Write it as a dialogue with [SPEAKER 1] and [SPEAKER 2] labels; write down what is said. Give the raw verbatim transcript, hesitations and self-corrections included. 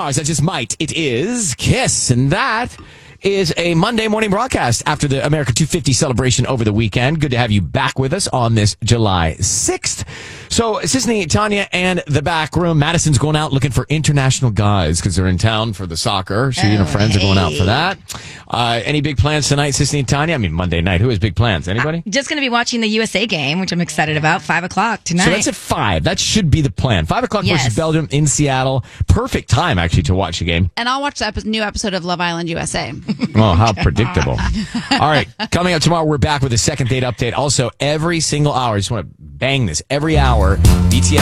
[SPEAKER 1] stars that just might. It is Kiss, and that is a Monday morning broadcast after the America two fifty celebration over the weekend. Good to have you back with us on this July sixth. So, Sisney, Tanya, and the back room. Madison's going out looking for international guys because they're in town for the soccer. She oh, and her friends hey. are going out for that. Uh, any big plans tonight, Sisney and Tanya? I mean, Monday night. Who has big plans? Anybody?
[SPEAKER 2] I'm just going to be watching the U S A game, which I'm excited about. Five o'clock tonight.
[SPEAKER 1] So that's at five. That should be the plan. Five o'clock
[SPEAKER 2] yes.
[SPEAKER 1] versus Belgium in Seattle. Perfect time, actually, to watch the game.
[SPEAKER 3] And I'll watch the epi- new episode of Love Island U S A.
[SPEAKER 1] Oh, how predictable. All right. Coming up tomorrow, we're back with a second date update. Also, every single hour, I just want to bang this. Every hour, B T S